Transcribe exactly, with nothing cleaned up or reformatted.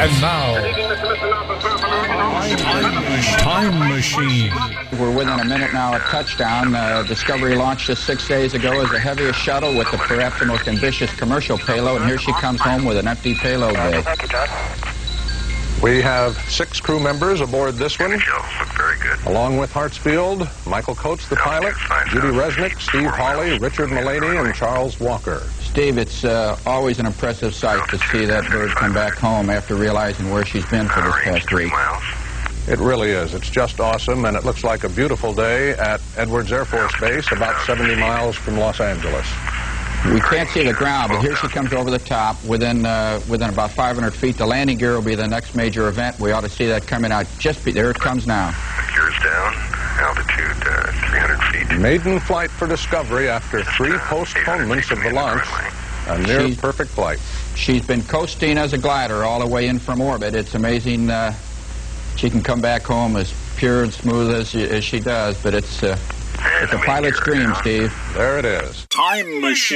And now, Time Machine. We're within a minute now of touchdown. Uh, Discovery launched just six days ago as the heaviest shuttle with the, perhaps the most ambitious commercial payload, and here she comes home with an empty payload bay. Thank you, John. We have six crew members aboard this one, Look very good. along with Hartsfield, Michael Coates, the pilot, Judy Resnick, Steve Hawley, Richard Mullaney, and Charles Walker. Steve, it's uh, always an impressive sight to see that bird come back home after realizing where she's been for this past week. It really is. It's just awesome, and it looks like a beautiful day at Edwards Air Force Base, about seventy miles from Los Angeles. We can't see the ground, but here she comes over the top. Within uh, within about five hundred feet, the landing gear will be the next major event. We ought to see that coming out. Just be, there it comes now. Gears down, altitude uh, three hundred feet. Maiden flight for Discovery after three postponements of the launch. A near She's- perfect flight. She's been coasting as a glider all the way in from orbit. It's amazing uh, she can come back home as pure and smooth as, as she does, but it's, uh, it's a pilot's dream, Steve. There it is. Time Machine.